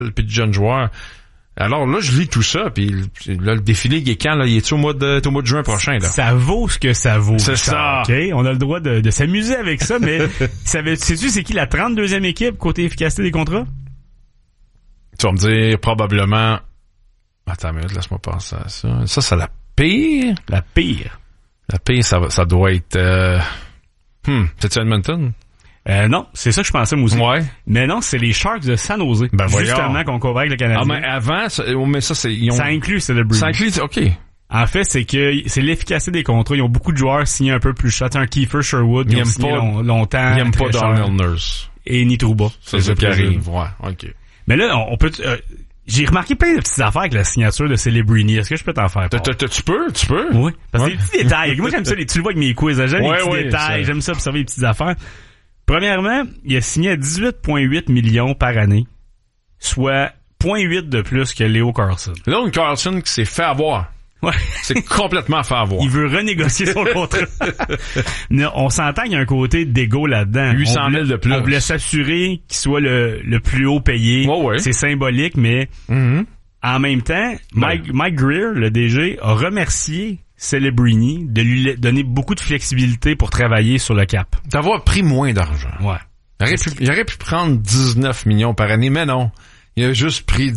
puis de jeunes joueurs. Alors là, je lis tout ça, puis là, le défilé, il est quand, là? Il est au mois de juin prochain, là. Ça vaut ce que ça vaut. C'est ça. OK? On a le droit de s'amuser avec ça, mais sais-tu c'est qui la 32e équipe côté efficacité des contrats? Tu vas me dire, probablement... Attends une minute, laisse-moi penser à ça. Ça, c'est la pire? La pire. La pire, ça doit être... c'est-tu Edmonton? Non, c'est ça que je pensais moi aussi. Ouais. Mais non, c'est les Sharks de San Jose. Ben justement qu'on couvre avec le Canadien. Ah, mais avant, mais ça, c'est... Ça inclut Celebrity. Ça inclut, OK. En fait, c'est que c'est l'efficacité des contrats. Ils ont beaucoup de joueurs signés un peu plus chers. Un Kiefer Sherwood, ils ont signé longtemps. Ils n'aiment pas Darnell Nurse. Et Nitrouba. C'est ça qui arrive, ouais, OK. Mais là, on peut... j'ai remarqué plein de petites affaires avec la signature de Celebrini. Est-ce que je peux t'en faire part? Tu peux? Oui. Parce que des petits détails. Moi, j'aime ça. Tu le vois avec mes quiz. J'aime les petits détails. Ça. J'aime ça observer les petites affaires. Premièrement, il a signé à 18,8 millions par année, soit 0,8 de plus que Leo Carlson. Là, une Carlson qui s'est fait avoir. Ouais. C'est complètement fait avoir. Il veut renégocier son contrat. On s'entend qu'il y a un côté d'égo là-dedans. 800 000 de plus. On voulait s'assurer qu'il soit le plus haut payé. Ouais. C'est symbolique, mais en même temps, Mike Greer, le DG, a remercié Celebrini de lui donner beaucoup de flexibilité pour travailler sur le cap. D'avoir pris moins d'argent. Ouais. Il aurait pu prendre 19 millions par année, mais non. Il a juste pris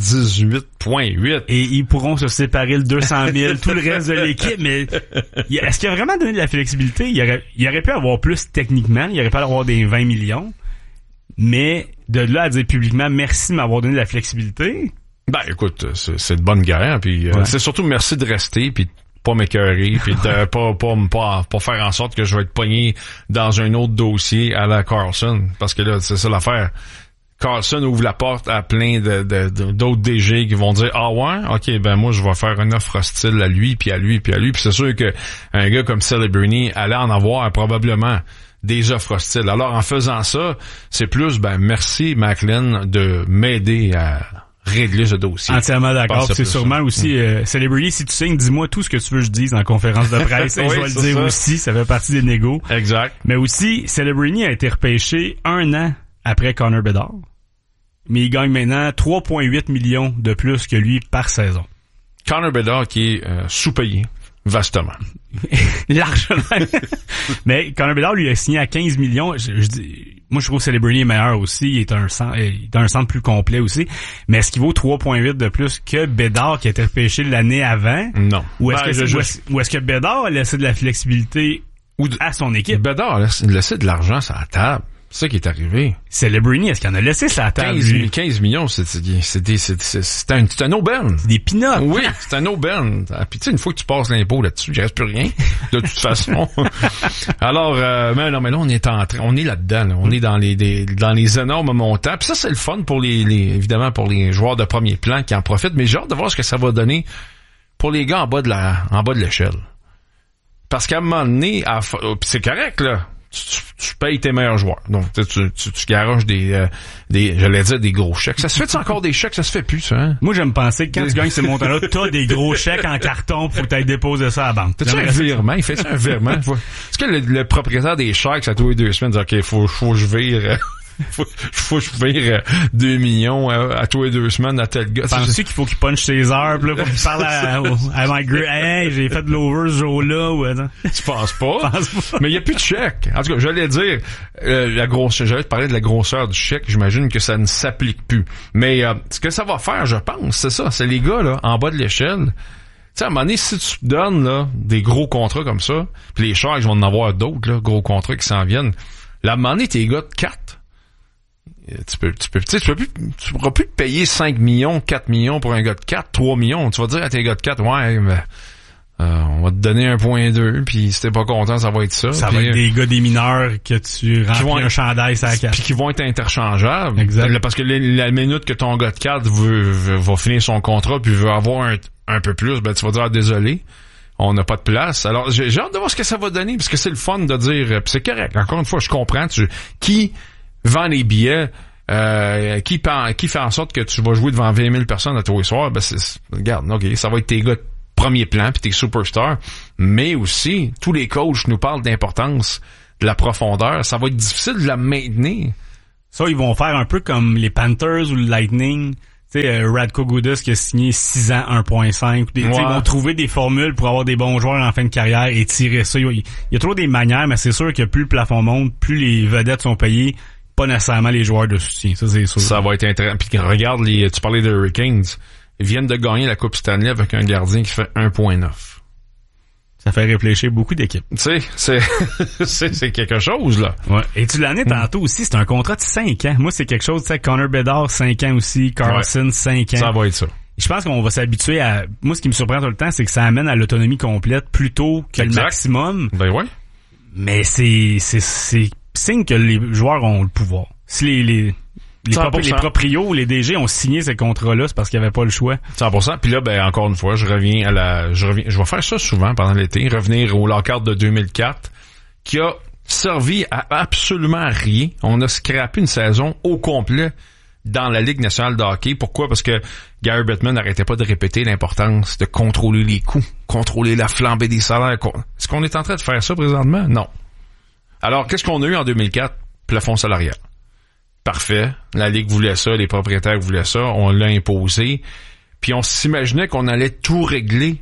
18,8. Et ils pourront se séparer le 200 000, tout le reste de l'équipe, mais est-ce qu'il a vraiment donné de la flexibilité? Il aurait pu avoir plus techniquement, il aurait pas avoir des 20 millions, mais de là à dire publiquement merci de m'avoir donné de la flexibilité. Ben écoute, c'est de bonne guerre, puis c'est surtout merci de rester, puis pas m'écœurer, puis de pas faire en sorte que je vais être pogné dans un autre dossier à la Carlson, parce que là, c'est ça l'affaire. Carlson ouvre la porte à plein d'autres DG qui vont dire ah ouais, ok, ben moi je vais faire une offre hostile à lui, puis à lui, puis à lui, puis c'est sûr que un gars comme Celebrini allait en avoir probablement des offres hostiles. Alors en faisant ça, c'est plus merci Macklin de m'aider à régler ce dossier. Entièrement d'accord. C'est sûrement aussi Celebrity, si tu signes, dis-moi tout ce que tu veux que je dise en conférence de presse. Et je vais le dire aussi, ça fait partie des négos. Exact. Mais aussi, Celebrity a été repêché 1 an après Connor Bedard. Mais il gagne maintenant 3,8 millions de plus que lui par saison. Connor Bedard qui est sous-payé, vastement. Largement. Mais Connor Bedard lui a signé à 15 millions. Moi, je trouve que Celebrity est meilleur aussi. Il est un centre plus complet aussi. Mais est-ce qu'il vaut 3,8 de plus que Bedard qui a été repêché l'année avant? Non. Ou est-ce que Bedard a laissé de la flexibilité à son équipe? Bedard a laissé de l'argent sur la table. C'est ça qui est arrivé. Celebrini, est-ce qu'il en a laissé sur la table? 15 millions, c'est un aubaine. C'est des peanuts. Oui, c'est un aubaine. Puis tu sais, une fois que tu passes l'impôt là-dessus, il reste plus rien, de toute façon. Alors, mais là, on est on est là-dedans, là. On est dans les énormes montants. Puis ça, c'est le fun pour évidemment, pour les joueurs de premier plan qui en profitent. Mais j'ai hâte de voir ce que ça va donner pour les gars en bas de l'échelle. Parce qu'à un moment donné, c'est correct, là. Tu payes tes meilleurs joueurs. Donc, tu garoches j'allais dire des gros chèques. Ça se fait encore des chèques? Ça se fait plus, ça, hein? Moi, j'aime penser que quand tu gagnes ces montants-là, t'as des gros chèques en carton pour que t'ailles déposer ça à la banque. T'as-tu un virement? Il fait un virement? Est-ce que le propriétaire des chèques, à tous les 2 semaines, dit, OK, faut que je vire, faut que je vire 2 millions à tous les 2 semaines à tel gars. Penses-tu qu'il faut qu'il punche ses heures, pis là, faut qu'il parle à Mike Greer, hey, j'ai fait de l'over ce jour-là, ou attends. Tu penses pas? Mais il y a plus de chèque. En tout cas, j'allais dire, j'allais te parler de la grosseur du chèque, j'imagine que ça ne s'applique plus. Mais, ce que ça va faire, je pense, c'est ça, c'est les gars, là, en bas de l'échelle. Tu sais, à un moment donné, si tu donnes, là, des gros contrats comme ça, pis les Sharks vont en avoir d'autres, là, gros contrats qui s'en viennent, là, à un moment donné, t'es gars de 4. Tu pourras plus payer 5 millions, 4 millions pour un gars de 4, 3 millions. Tu vas dire à tes gars de 4, ouais, mais, on va te donner 1,2, puis si t'es pas content, ça va être ça. Ça va être des gars des mineurs que tu remplis un chandail sur la carte. Puis qui vont être interchangeables. Exact. Parce que la minute que ton gars de 4 va finir son contrat puis veut avoir un peu plus, ben tu vas dire, désolé, on n'a pas de place. Alors, j'ai hâte de voir ce que ça va donner, parce que c'est le fun de dire, puis c'est correct. Encore une fois, je comprends, qui vend les billets, qui fait en sorte que tu vas jouer devant 20 000 personnes à tous les soirs, ben regarde, ok, ça va être tes gars de premier plan puis tes superstars, mais aussi, tous les coachs nous parlent d'importance de la profondeur, ça va être difficile de la maintenir. Ça, ils vont faire un peu comme les Panthers ou le Lightning. Tu Tu sais, Radko Gudas qui a signé 6 ans, 1.5. Ils vont trouver des formules pour avoir des bons joueurs en fin de carrière et tirer ça. Il y a toujours des manières, mais c'est sûr que plus le plafond monte, plus les vedettes sont payées, pas nécessairement les joueurs de soutien. Ça, c'est sûr. Ça va être intéressant. Puis regarde, tu parlais des Hurricanes. Ils viennent de gagner la Coupe Stanley avec un gardien qui fait 1.9. Ça fait réfléchir beaucoup d'équipes. Tu sais, c'est quelque chose, là. Ouais. Et tu l'en es tantôt aussi, c'est un contrat de 5 ans. Moi, c'est quelque chose, tu sais, Connor Bedard, 5 ans aussi, Carlson, 5 ans. Ça va être ça. Je pense qu'on va s'habituer à... Moi, ce qui me surprend tout le temps, c'est que ça amène à l'autonomie complète plutôt que le maximum. Ben ouais. Mais c'est signe que les joueurs ont le pouvoir. Si les proprios ou les DG ont signé ces contrats-là, c'est parce qu'ils n'avaient pas le choix. 100%. Puis là, ben encore une fois, je vais faire ça souvent pendant l'été, revenir au lockout de 2004, qui a servi à absolument rien. On a scrappé une saison au complet dans la Ligue nationale de hockey. Pourquoi? Parce que Gary Bettman n'arrêtait pas de répéter l'importance de contrôler les coûts, contrôler la flambée des salaires. Est-ce qu'on est en train de faire ça présentement? Non. Alors, qu'est-ce qu'on a eu en 2004? Plafond salarial. Parfait. La Ligue voulait ça, les propriétaires voulaient ça, on l'a imposé. Puis on s'imaginait qu'on allait tout régler.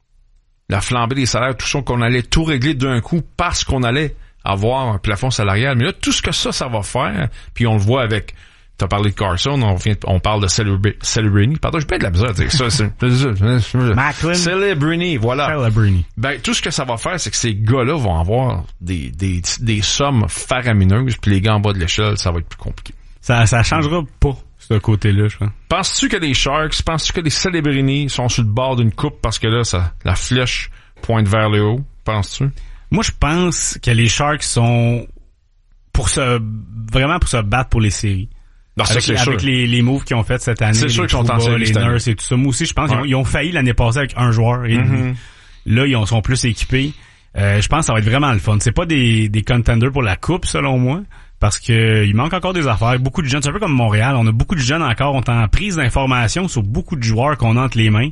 La flambée des salaires, tout ça, qu'on allait tout régler d'un coup parce qu'on allait avoir un plafond salarial. Mais là, tout ce que ça va faire, puis on le voit avec... T'as parlé de Carson, on parle de Celebrini. Pardon, j'ai pas de la misère à dire ça. Macklin. Celebrini, voilà. Celebrini. Ben, tout ce que ça va faire, c'est que ces gars-là vont avoir des sommes faramineuses, puis les gars en bas de l'échelle, ça va être plus compliqué. Ça changera pas, ce côté-là, je crois. Penses-tu que les Sharks, penses-tu que les Celebrini sont sur le bord d'une coupe parce que là, la flèche pointe vers le haut? Penses-tu? Moi, je pense que les Sharks sont vraiment pour se battre pour les séries. Non, avec les moves qu'ils ont fait cette année, c'est sûr qu'ils sont en série, les Nurse et tout ça. Moi aussi, je pense qu'ils ont failli l'année passée avec un joueur et demi. Là, ils sont plus équipés. Je pense que ça va être vraiment le fun. C'est pas des contenders pour la coupe, selon moi, parce que il manque encore des affaires. Beaucoup de jeunes, c'est un peu comme Montréal. On a beaucoup de jeunes encore. On est en prise d'information sur beaucoup de joueurs qu'on a entre les mains.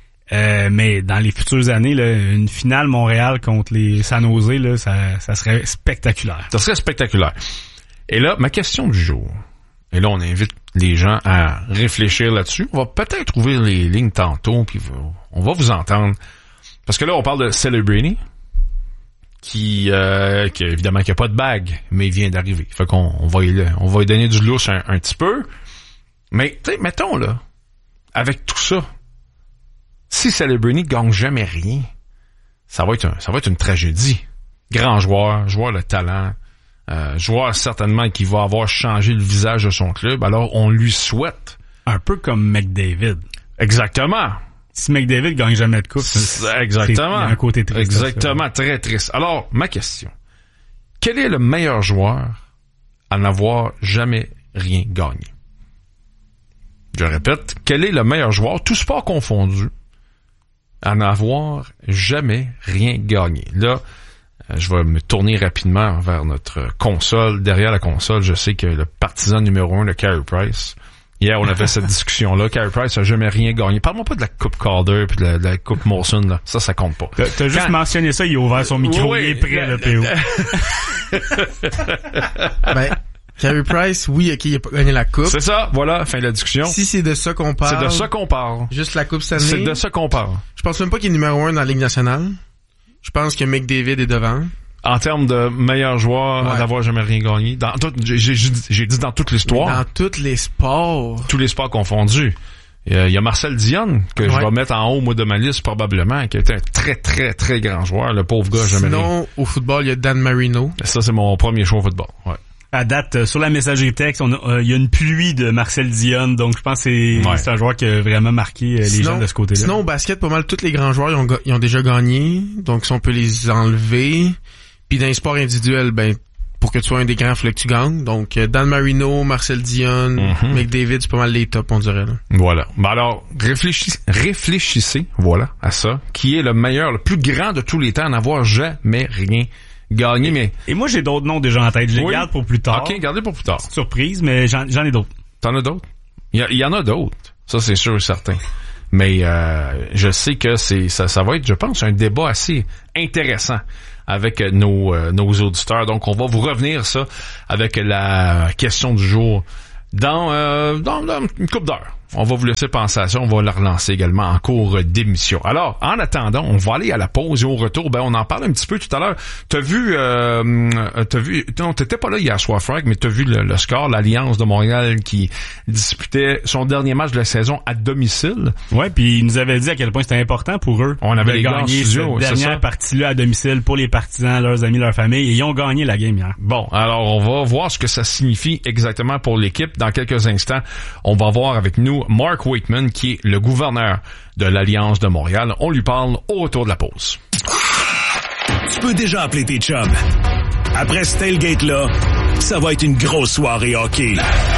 Mais dans les futures années, là, une finale Montréal contre les San Jose, là, ça serait spectaculaire. Ça serait spectaculaire. Et là, ma question du jour. Et là, on invite les gens à réfléchir là-dessus. On va peut-être ouvrir les lignes tantôt, puis on va vous entendre. Parce que là, on parle de Celebrini, qui évidemment qui a pas de bague, mais il vient d'arriver. Fait qu'on va lui donner du lousse un petit peu. Mais tu sais, mettons là, avec tout ça, si Celebrini gagne jamais rien, ça va être une tragédie. Grand joueur de talent. Joueur certainement qui va avoir changé le visage de son club, alors on lui souhaite. Un peu comme McDavid. Exactement. Si McDavid gagne jamais de coupe, exactement. C'est un côté triste. Exactement, très triste. Alors, ma question. Quel est le meilleur joueur à n'avoir jamais rien gagné? Je répète, quel est le meilleur joueur, tout sport confondu, à n'avoir jamais rien gagné? Là, je vais me tourner rapidement vers notre console. Derrière la console, je sais que le partisan numéro 1, le Carey Price. Hier, on avait cette discussion-là. Carey Price a jamais rien gagné. Parle-moi pas de la Coupe Calder puis de la Coupe Molson, là. Ça compte pas. T'as juste mentionné ça, il a ouvert son micro, il est prêt, le PO. Ben, Carey Price, oui, ok, il a pas gagné la Coupe. C'est ça, voilà, fin de la discussion. Si c'est de ça qu'on parle. C'est de ça qu'on parle. Juste la Coupe Stanley. C'est de ça qu'on parle. Je pense même pas qu'il est numéro 1 dans la Ligue nationale. Je pense que McDavid est devant. En termes de meilleur joueur à n'avoir jamais rien gagné. J'ai dit dans toute l'histoire. Dans tous les sports. Tous les sports confondus. Il y a Marcel Dionne, que je vais mettre en haut, moi, de ma liste, probablement, qui a été un très, très, très grand joueur. Le pauvre gars, jamais rien. Sinon, au football, il y a Dan Marino. Ça, c'est mon premier choix au football. Ouais. À date, sur la messagerie texte, il y a une pluie de Marcel Dionne, donc je pense que c'est un joueur qui a vraiment marqué les gens de ce côté-là. Sinon, au basket, pas mal tous les grands joueurs, ils ont déjà gagné, donc si on peut les enlever. Puis dans les sports individuels, ben pour que tu sois un des grands, il faut que tu gagnes. Donc Dan Marino, Marcel Dionne, McDavid, c'est pas mal les tops, on dirait. Là. Voilà. Ben alors, réfléchissez, voilà, à ça. Qui est le meilleur, le plus grand de tous les temps à n'avoir jamais rien gagné, mais... Et moi, j'ai d'autres noms déjà en tête. Je les garde pour plus tard. OK, gardez pour plus tard. Surprise, mais j'en ai d'autres. T'en as d'autres? Il y en a d'autres. Ça, c'est sûr et certain. Mais je sais que ça va être, je pense, un débat assez intéressant avec nos auditeurs. Donc, on va vous revenir ça avec la question du jour dans une couple d'heures. on va vous laisser penser à ça. On va la relancer également en cours d'émission. Alors, en attendant, on va aller à la pause et au retour, on en parle un petit peu tout à l'heure. Non, t'étais pas là hier soir, Frank, mais t'as vu le score, l'Alliance de Montréal qui disputait son dernier match de la saison à domicile. Ouais, puis ils nous avaient dit à quel point c'était important pour eux. On avait de gagner cette dernière partie-là à domicile pour les partisans, leurs amis, leurs familles, et ils ont gagné la game hier. Bon, alors on va voir ce que ça signifie exactement pour l'équipe. Dans quelques instants, on va voir avec nous Mark Waitman, qui est le gouverneur de l'Alliance de Montréal. On lui parle au retour de la pause. Tu peux déjà appeler tes chums. Après ce tailgate-là, ça va être une grosse soirée hockey.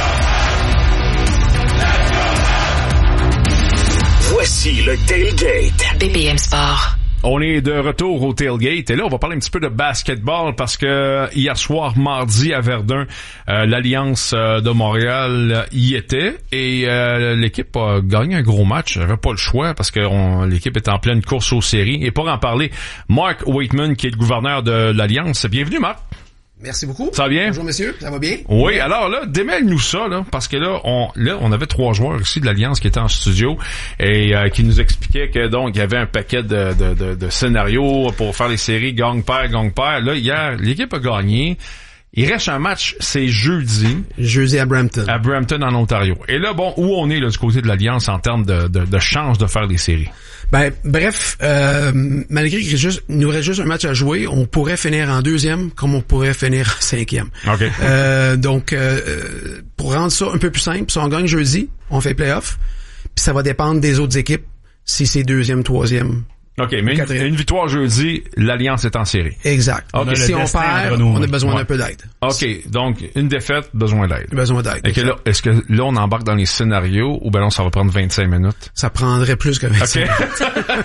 Voici le tailgate. BPM Sport. On est de retour au tailgate et là on va parler un petit peu de basketball parce que hier soir, mardi à Verdun, l'Alliance de Montréal y était et l'équipe a gagné un gros match. J'avais pas le choix parce que l'équipe est en pleine course aux séries. Et pour en parler, Mark Waitman qui est le gouverneur de l'Alliance. Bienvenue Marc. Merci beaucoup. Ça va bien? Bonjour messieurs, ça va bien? Oui, alors là, démêle-nous ça, là, parce que là, on avait 3 joueurs ici de l'Alliance qui étaient en studio et qui nous expliquaient que donc il y avait un paquet de scénarios pour faire les séries gang-père. Là, hier, l'équipe a gagné. Il reste un match, c'est jeudi. Jeudi à Brampton. À Brampton, en Ontario. Et là, bon, où on est là, du côté de l'Alliance en termes de chance de faire les séries? Bref, malgré qu'il nous reste juste un match à jouer, on pourrait finir en 2e comme on pourrait finir en 5e. Okay. Donc, pour rendre ça un peu plus simple, si on gagne jeudi, on fait playoff, puis ça va dépendre des autres équipes, si c'est 2e, 3e. OK, mais une victoire jeudi, l'Alliance est en série. Exact. Okay. Si on perd, on a besoin d'un peu d'aide. OK, donc une défaite, besoin d'aide. Besoin d'aide. Et là, est-ce que là, on embarque dans les scénarios ou ben non, ça va prendre 25 minutes? Ça prendrait plus que 25 minutes.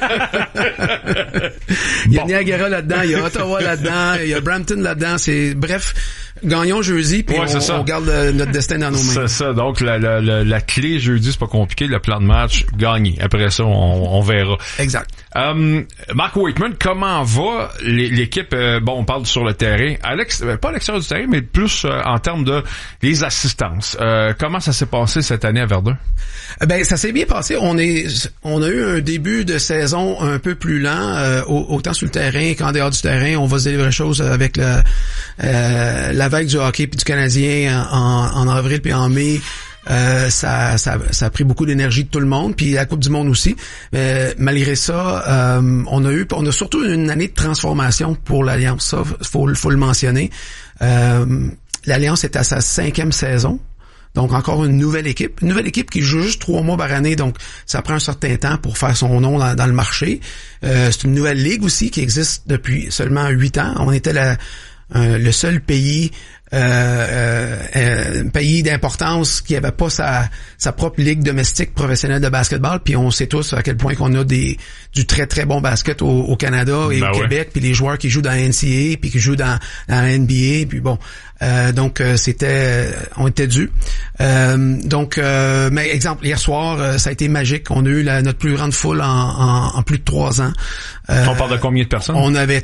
Il y a Niagara là-dedans, il y a Ottawa là-dedans, il y a Brampton là-dedans. Bref, gagnons jeudi, puis on garde notre destin dans nos mains. C'est ça. Donc, la clé jeudi, c'est pas compliqué. Le plan de match, gagner. Après ça, on verra. Exact. Mark Waitman, comment va l'équipe? On parle sur le terrain. Pas à l'extérieur du terrain, mais plus en termes de les assistances. Comment ça s'est passé cette année à Verdun? Ça s'est bien passé. On a eu un début de saison un peu plus lent, autant sur le terrain qu'en dehors du terrain. On va se dire les vraies choses avec la vague du hockey puis du Canadien en avril puis en mai. Ça a pris beaucoup d'énergie de tout le monde, puis la Coupe du Monde aussi. Malgré ça, on a surtout une année de transformation pour l'Alliance. Ça, faut le mentionner. L'Alliance est à sa 5e saison. Donc, encore une nouvelle équipe. Une nouvelle équipe qui joue juste 3 mois par année. Donc, ça prend un certain temps pour faire son nom dans le marché. C'est une nouvelle ligue aussi qui existe depuis seulement 8 ans. On était le seul pays d'importance qui avait pas sa propre ligue domestique professionnelle de basketball, puis on sait tous à quel point qu'on a du très très bon basket au Canada et au Québec, puis les joueurs qui jouent dans la NCAA puis qui jouent dans la NBA, puis bon, donc on était dû. Mais exemple, hier soir, ça a été magique. On a eu notre plus grande foule en plus de 3 ans. On parle de combien de personnes? On avait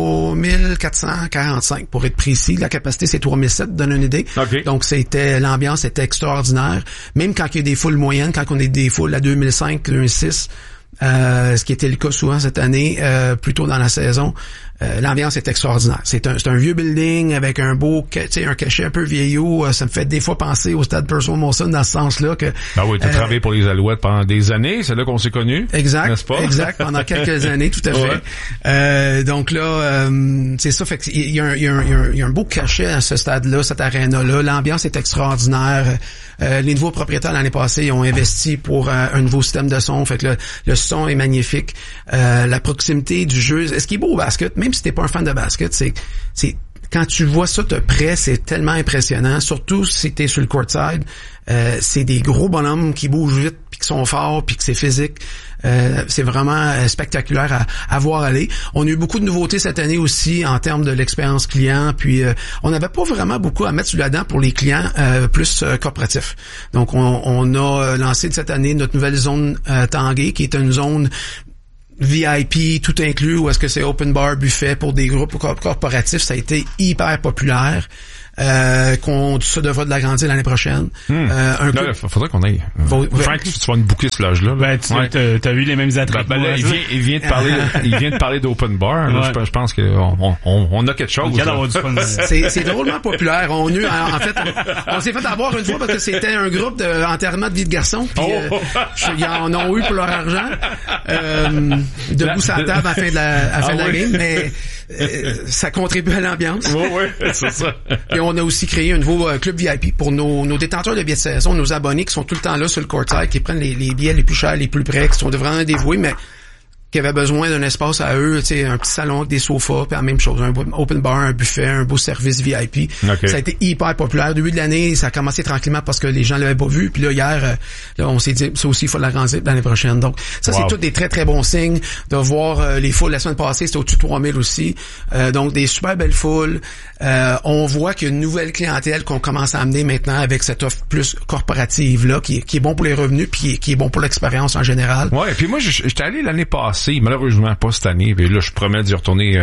3445 pour être précis. La capacité, c'est 3007, donne une idée. Okay. Donc, l'ambiance était extraordinaire. Même quand il y a des foules moyennes, quand on a des foules à 2005, 2006, ce qui était le cas souvent cette année, plus tôt dans la saison, l'ambiance est extraordinaire. C'est un vieux building avec un beau, un cachet un peu vieillot. Ça me fait des fois penser au stade Percival Molson dans ce sens-là que. Oui, t'as travaillé pour les Alouettes pendant des années. C'est là qu'on s'est connus. Exact. N'est-ce pas? Exact. Pendant quelques années, tout à fait. Donc là, c'est ça. Fait qu'il y a un beau cachet à ce stade-là, cette aréna-là. L'ambiance est extraordinaire. Les nouveaux propriétaires l'année passée, ils ont investi pour un nouveau système de son. Fait que le son est magnifique. La proximité du jeu. Ce qui est beau au basket, même si t'es pas un fan de basket, c'est quand tu vois ça de près, c'est tellement impressionnant. Surtout si t'es sur le courtside. C'est des gros bonhommes qui bougent vite, puis qui sont forts, puis que c'est physique. C'est vraiment spectaculaire à voir aller. On a eu beaucoup de nouveautés cette année aussi en termes de l'expérience client. Puis on n'avait pas vraiment beaucoup à mettre sur la dent pour les clients plus corporatifs. Donc on a lancé cette année notre nouvelle zone Tanguay, qui est une zone VIP, tout inclus, ou est-ce que c'est open bar, buffet pour des groupes corporatifs. Ça a été hyper populaire. qu'on se devra de l'agrandir l'année prochaine. Un club... Là, faudrait qu'on aille. Frank, tu vas nous booker ce loge-là. Ben, t'as eu les mêmes attraits. Là, il vient de parler d'open bar. Là, je pense qu'on a quelque chose. C'est drôlement populaire. On s'est fait avoir une fois parce que c'était un groupe d'enterrement de vie de garçon. Puis ils en ont eu pour leur argent. Debout sur la table à la fin de la game, mais ça contribue à l'ambiance. Oui, c'est ça. Et on a aussi créé un nouveau club VIP pour nos détenteurs de billets de saison, nos abonnés qui sont tout le temps là sur le courtside, qui prennent les billets les plus chers, les plus près, qui sont vraiment dévoués, mais qui avaient besoin d'un espace à eux, tu sais, un petit salon avec des sofas, puis la même chose, un open bar, un buffet, un beau service VIP. Okay. Ça a été hyper populaire. Au début de l'année, ça a commencé tranquillement parce que les gens l'avaient pas vu. Puis là, hier, on s'est dit, ça aussi, il faut l'agrandir l'année prochaine. Donc, ça, c'est tous des très, très bons signes de voir les foules. La semaine passée, c'était au-dessus de 3000 aussi. Donc, des super belles foules. On voit qu'il y a une nouvelle clientèle qu'on commence à amener maintenant avec cette offre plus corporative-là, qui est bon pour les revenus, puis qui est bon pour l'expérience en général. Ouais, puis moi, j'étais allé l'année passée, malheureusement pas cette année, mais là, je promets d'y retourner,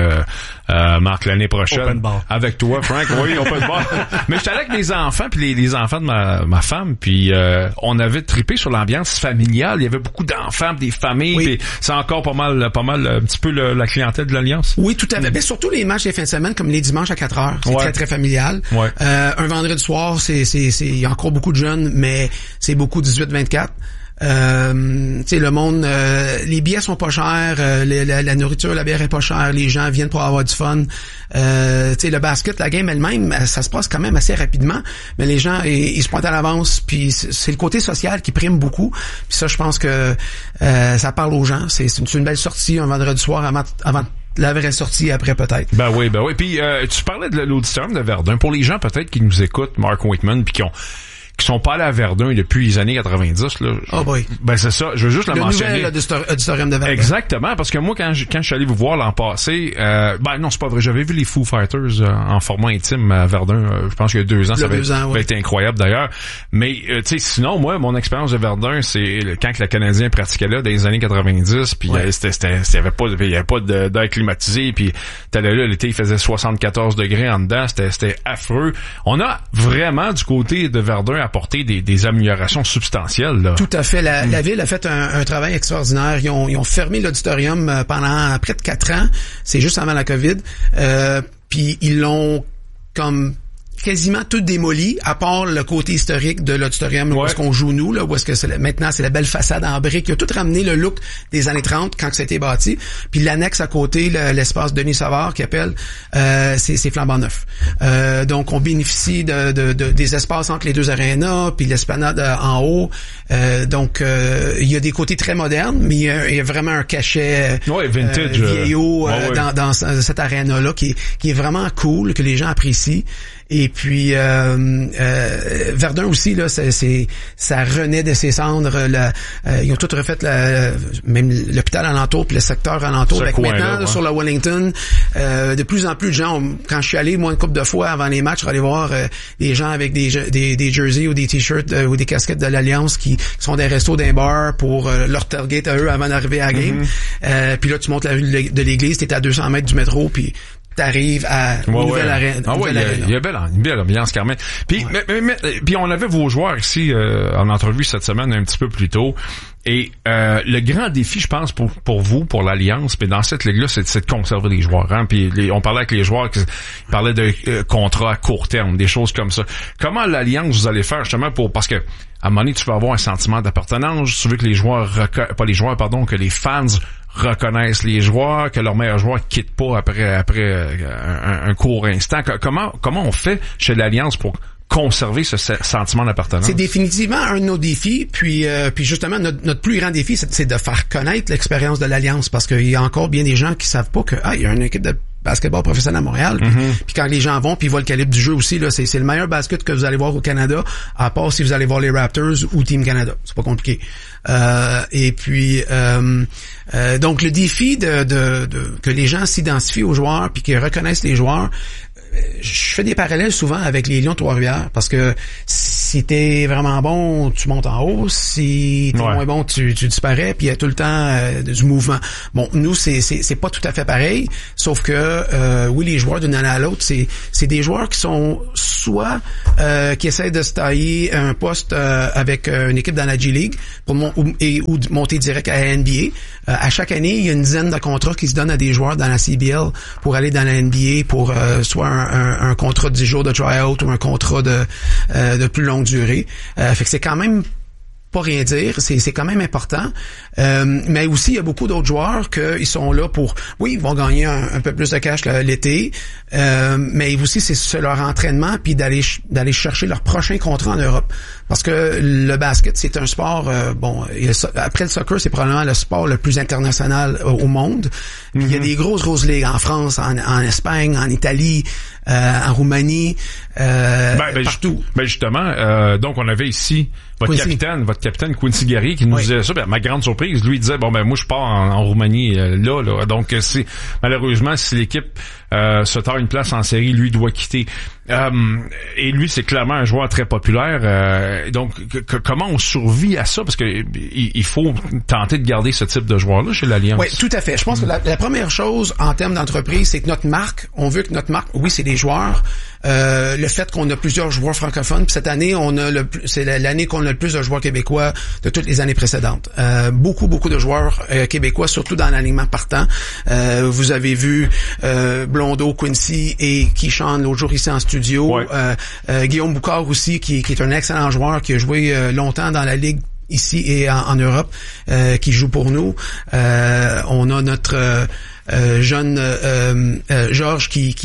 Marc, l'année prochaine. Open bar. Avec toi, Frank, oui, open bar. Mais j'étais allé avec mes enfants, puis les enfants de ma femme, puis on avait trippé sur l'ambiance familiale. Il y avait beaucoup d'enfants, des familles, puis c'est encore pas mal, un petit peu la clientèle de l'Alliance. Oui, tout à fait. Mais surtout les matchs des fins de semaine, comme les dimanches à 4h. C'est très, très familial. Ouais. Un vendredi soir, il y a encore beaucoup de jeunes, mais c'est beaucoup 18-24. Tu sais, le monde, les billets sont pas chers, la nourriture, la bière est pas chère, les gens viennent pour avoir du fun. Tu sais, le basket, la game elle-même, ça se passe quand même assez rapidement, mais les gens, ils se pointent à l'avance, puis c'est le côté social qui prime beaucoup. Puis ça, je pense que ça parle aux gens. C'est une belle sortie un vendredi soir avant la vraie sortie après peut-être. Ben oui. Puis tu parlais de l'auditorium de Verdun. Pour les gens peut-être qui nous écoutent, Mark Whitman, puis qui sont pas allés à Verdun depuis les années 90 là. Oh boy. Ben c'est ça, je veux juste le mentionner. Le nouvel auditorium de Verdun. Exactement, parce que moi quand je suis allé vous voir l'an passé, non, c'est pas vrai, j'avais vu les Foo Fighters en format intime à Verdun, je pense qu'il y a 2 ans, ça avait été incroyable d'ailleurs. Mais tu sais, sinon moi mon expérience de Verdun, c'est quand le Canadien pratiquait là dans les années 90, puis il y avait pas d'air climatisé, puis t'allais là, l'été il faisait 74 degrés en dedans, c'était affreux. On a vraiment du côté de Verdun apporter des améliorations substantielles, là. Tout à fait. La ville a fait un travail extraordinaire. Ils ont fermé l'auditorium pendant près de 4 ans. C'est juste avant la COVID. Puis ils l'ont comme quasiment tout démoli, à part le côté historique de l'auditorium, où est-ce qu'on joue nous, là, où est-ce que maintenant c'est la belle façade en briques. Il a tout ramené le look des années 30 quand ça a été bâti. Puis l'annexe à côté, l'espace Denis Savard qui appelle, c'est flambant neuf. Donc on bénéficie des espaces entre les deux arénas, puis l'esplanade en haut. Donc il y a des côtés très modernes, mais il y a vraiment un cachet vintage, vieillot dans cette aréna-là qui est vraiment cool, que les gens apprécient. Et puis Verdun aussi là, ça renaît de ses cendres. Ils ont tout refait, même l'hôpital alentour puis le secteur alentour. Maintenant là, sur la Wellington, de plus en plus de gens. Quand je suis allé moi une couple de fois avant les matchs, aller voir des gens avec des jerseys ou des t-shirts ou des casquettes de l'Alliance qui sont des restos, d'un bar pour leur tailgate à eux avant d'arriver à la game. Puis là tu montes la rue de l'église, t'es à 200 mètres du métro, puis t'arrives à une nouvelle arène. Il y a une belle ambiance, Carmen. Puis, puis on avait vos joueurs ici en entrevue cette semaine un petit peu plus tôt. Et le grand défi, je pense, pour vous, pour l'Alliance, mais dans cette ligue-là, c'est de conserver les joueurs. Hein? Puis on parlait avec les joueurs qui parlaient de contrats à court terme, des choses comme ça. Comment l'Alliance vous allez faire justement parce que à un moment donné, tu vas avoir un sentiment d'appartenance. Tu veux que les joueurs que les fans reconnaissent les joueurs, que leurs meilleurs joueurs quittent pas après un court instant. Comment on fait chez l'Alliance pour conserver ce sentiment d'appartenance? C'est définitivement un de nos défis, puis justement notre plus grand défi, c'est de faire connaître l'expérience de l'Alliance, parce qu'il y a encore bien des gens qui savent pas que il y a une équipe de basketball professionnel à Montréal, puis quand les gens vont, puis ils voient le calibre du jeu aussi, là, c'est le meilleur basket que vous allez voir au Canada, à part si vous allez voir les Raptors ou Team Canada. C'est pas compliqué. Et puis donc le défi de que les gens s'identifient aux joueurs puis qu'ils reconnaissent les joueurs, je fais des parallèles souvent avec les Lions de Trois-Rivières parce que si t'es vraiment bon, tu montes en haut. Si t'es moins bon, tu disparais. Puis il y a tout le temps du mouvement. Bon, nous c'est pas tout à fait pareil, sauf que oui, les joueurs d'une année à l'autre, c'est des joueurs qui sont soit qui essaient de se tailler un poste avec une équipe dans la G-League ou de monter direct à la NBA. À chaque année, il y a une dizaine de contrats qui se donnent à des joueurs dans la CBL pour aller dans la NBA pour soit un contrat de 10 jours de try-out ou un contrat de plus longue durée. Fait que c'est quand même pas rien dire, c'est quand même important. Mais aussi, il y a beaucoup d'autres joueurs qu'ils sont là pour... Oui, ils vont gagner un peu plus de cash l'été, mais aussi, c'est leur entraînement puis d'aller chercher leur prochain contrat en Europe. Parce que le basket, c'est un sport... après le soccer, c'est probablement le sport le plus international au monde. Puis il y a des grosses ligues en France, en Espagne, en Italie, en Roumanie, partout. Justement, donc on avait ici votre capitaine Quincy Guerrier qui nous disait ça. Ma grande surprise, lui il disait moi je pars en Roumanie là. Donc c'est malheureusement si l'équipe se tord une place en série, lui doit quitter. Et lui c'est clairement un joueur très populaire. Donc comment on survit à ça parce que il faut tenter de garder ce type de joueur là chez l'Alliance. Oui, tout à fait. Je pense que la première chose en termes d'entreprise, c'est que notre marque, on veut que notre marque, oui, c'est les joueurs. Le fait qu'on a plusieurs joueurs francophones, puis cette année c'est l'année qu'on a le plus de joueurs québécois de toutes les années précédentes. Beaucoup de joueurs québécois, surtout dans l'alignement partant. Vous avez vu Blondeau, Quincy et Keyshawn l'autre jour ici en studio. Ouais. Guillaume Boucard aussi, qui est un excellent joueur, qui a joué longtemps dans la Ligue ici et en Europe, qui joue pour nous. On a notre jeune Georges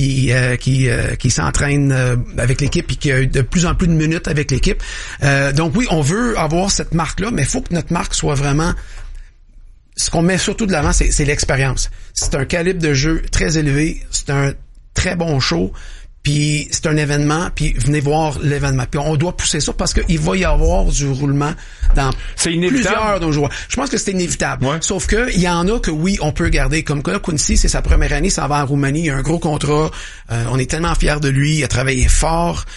qui s'entraîne avec l'équipe et qui a eu de plus en plus de minutes avec l'équipe. Donc oui, on veut avoir cette marque-là, mais il faut que notre marque soit vraiment... Ce qu'on met surtout de l'avant, c'est l'expérience. C'est un calibre de jeu très élevé, c'est un très bon show, puis c'est un événement, puis venez voir l'événement. Puis on doit pousser ça parce qu'il va y avoir du roulement dans plusieurs de nos joueurs. Je pense que c'est inévitable. Ouais. Sauf que il y en a que oui, on peut garder. Comme là, Quincy, c'est sa première année, ça va en Roumanie, il y a un gros contrat. On est tellement fiers de lui, il a travaillé fort.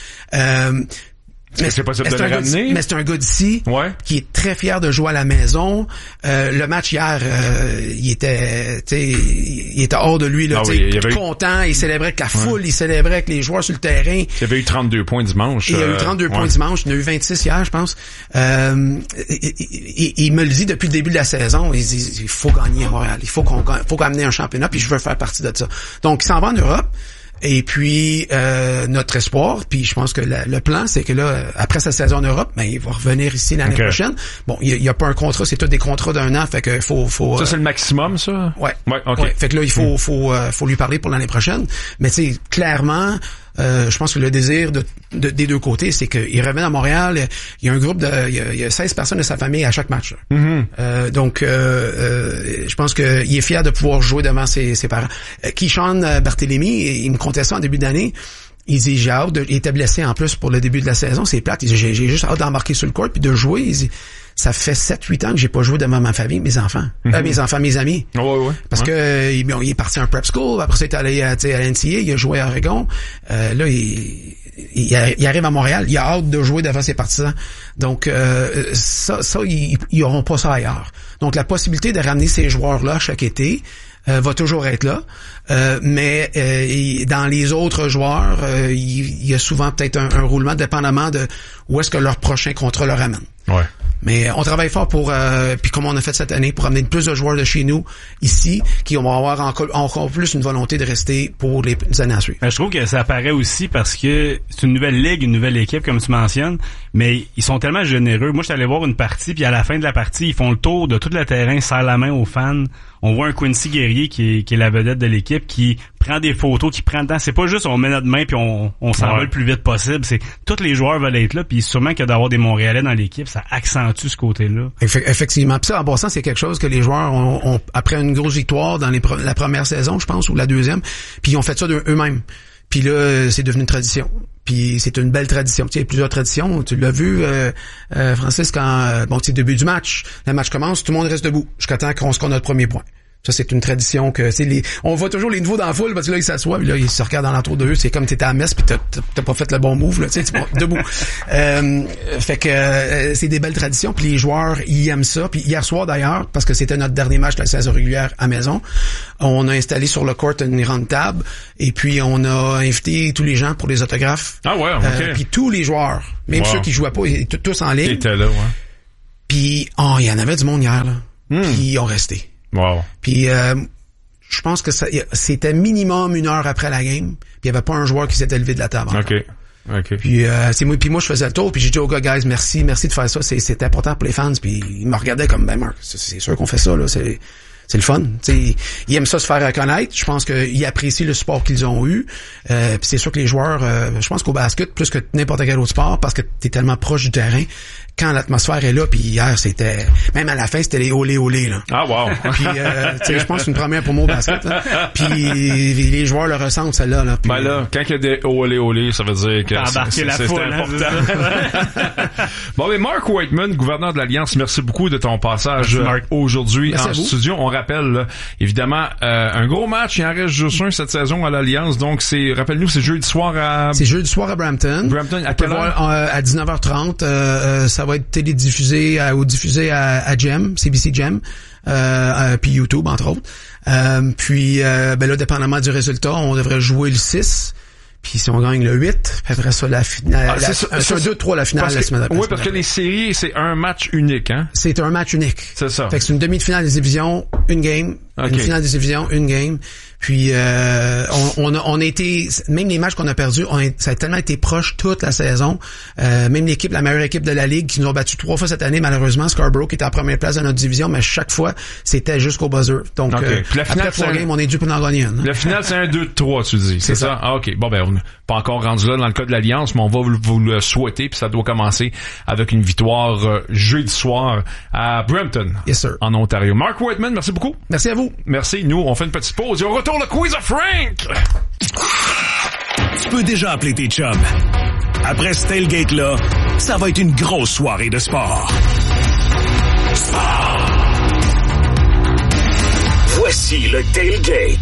Mais c'est possible de le ramener. Mais c'est un gars d'ici qui est très fier de jouer à la maison. Le match hier, il était hors de lui, là, content. Il célébrait avec la foule, il célébrait avec les joueurs sur le terrain. Il avait eu 32 points dimanche. Il a eu 32 points dimanche. Il en a eu 26 hier, je pense. Il me le dit depuis le début de la saison. Il dit, il faut gagner à Montréal. Il faut qu'on amener un championnat, puis je veux faire partie de ça. Donc, il s'en va en Europe. Et puis notre espoir, puis je pense que le plan, c'est que là, après sa saison en Europe, il va revenir ici l'année prochaine. Bon, il y a pas un contrat, c'est tous des contrats d'un an, fait que faut. Ça c'est le maximum, ça. Ouais. Okay. Ouais. Fait que là, il faut lui parler pour l'année prochaine. Mais tu sais, clairement. Je pense que le désir des deux côtés, c'est qu'il revienne à Montréal. Il y a un groupe il y a 16 personnes de sa famille à chaque match. Donc, je pense qu'il est fier de pouvoir jouer devant ses parents. Keyshawn Barthélemy, il me contait ça en début d'année. Il dit, j'ai hâte il était blessé en plus pour le début de la saison, c'est plate. Il dit, j'ai juste hâte d'embarquer sur le court puis de jouer. Il dit, ça fait 7-8 ans que j'ai pas joué devant ma famille, mes enfants. Mes amis. Ouais. Parce que il est parti à un prep school, après ça il est allé à l'NCA, il a joué à Oregon. Là, il arrive à Montréal, il a hâte de jouer devant ses partisans. Donc ça ils auront pas ça ailleurs. Donc la possibilité de ramener ces joueurs-là chaque été va toujours être là. Mais dans les autres joueurs, il y a souvent peut-être un roulement dépendamment de où est-ce que leur prochain contrat leur amène. Ouais. Mais on travaille fort pour, puis comme on a fait cette année, pour amener plus de joueurs de chez nous, ici, qui vont avoir encore plus une volonté de rester pour les années à suivre. Je trouve que ça apparaît aussi parce que c'est une nouvelle ligue, une nouvelle équipe, comme tu mentionnes, mais ils sont tellement généreux. Moi, je suis allé voir une partie, puis à la fin de la partie, ils font le tour de tout le terrain, serrent la main aux fans. On voit un Quincy Guerrier qui est la vedette de l'équipe, qui prend des photos, qui prend le temps. C'est pas juste on met notre main puis on s'en va le plus vite possible. C'est tous les joueurs veulent être là, puis sûrement que d'avoir des Montréalais dans l'équipe, ça accentue ce côté-là. Effectivement. Puis ça, en passant, c'est quelque chose que les joueurs ont après une grosse victoire dans la première saison, je pense, ou la deuxième, puis ils ont fait ça eux-mêmes. Puis là, c'est devenu une tradition. Puis c'est une belle tradition. Tu sais, il y a plusieurs traditions. Tu l'as vu, Francis, quand début du match, le match commence, tout le monde reste debout jusqu'à temps qu'on score notre premier point. Ça, c'est une tradition que on voit toujours les nouveaux dans la foule parce que là, ils s'assoient, puis là, ils se regardent l'entour d'eux. C'est comme t'étais à la messe puis t'as pas fait le bon move, là, tu sais, debout. Fait que c'est des belles traditions, puis les joueurs, ils aiment ça. Puis hier soir, d'ailleurs, parce que c'était notre dernier match de la saison régulière à maison, on a installé sur le court une grande table et puis on a invité tous les gens pour les autographes. Ah ouais, ok. Puis tous les joueurs, même ceux qui jouaient pas, ils étaient tous en ligne. Ils étaient là, ouais. Puis, il y en avait du monde hier, là. Puis ils ont resté. Wow. Puis je pense que c'était minimum 1 heure après la game, puis il y avait pas un joueur qui s'était levé de la table. OK. Puis moi je faisais le tour, puis j'ai dit aux gars, guys, merci de faire ça, c'est important pour les fans, puis ils me regardaient comme Marc, c'est sûr qu'on fait ça là, c'est le fun. T'sais, ils aiment ça se faire reconnaître. Je pense qu'ils apprécient le support qu'ils ont eu. Puis c'est sûr que les joueurs, je pense qu'au basket, plus que n'importe quel autre sport, parce que t'es tellement proche du terrain, quand l'atmosphère est là, puis hier, c'était... Même à la fin, c'était les olé, là. Ah, wow! Puis, je pense que c'est une première pour moi au basket. Hein. Puis les joueurs le ressentent, celle-là. Là. Puis, ben là, quand il y a des olé, ça veut dire que c'est important. Bon, mais Mark Whiteman, gouverneur de l'Alliance, merci beaucoup de ton passage aujourd'hui en studio. On rappelle, là, évidemment, un gros match. Il en reste juste un cette saison à l'Alliance. Donc, rappelle-nous, c'est jeudi soir à... C'est jeudi soir à Brampton. Brampton, à quelle heure? À 19h30. Ça va être télédiffusé ou diffusé à GEM, CBC GEM, puis YouTube, entre autres. Puis là, dépendamment du résultat, on devrait jouer le 6. Puis si on gagne le 8, puis après ça, la finale... c'est un 2-3 la finale la semaine d'après. Oui, parce que les séries, c'est un match unique, hein? C'est un match unique. C'est ça. Fait que c'est une demi-finale des divisions, une game. Okay. Une finale des divisions, une game. Puis on a été... Même les matchs qu'on a perdus, ça a tellement été proche toute la saison. Même l'équipe, la meilleure équipe de la Ligue, qui nous a battu 3 fois cette année, malheureusement, Scarborough, qui était en première place de notre division, mais chaque fois, c'était jusqu'au buzzer. Donc, après 3 games, on est dû pour en gagner une. La finale, c'est un 2-3, tu dis. C'est ça? Ah, OK. Bon, ben, on n'est pas encore rendu là dans le cas de l'Alliance, mais on va vous le souhaiter, puis ça doit commencer avec une victoire jeudi soir à Brampton. Yes, sir. En Ontario. Mark Whiteman, merci beaucoup. Merci à vous. Merci. Nous, on fait une petite pause et on retourne le quiz à Frank. Tu peux déjà appeler tes chums. Après ce tailgate-là, ça va être une grosse soirée de sport. Voici le tailgate.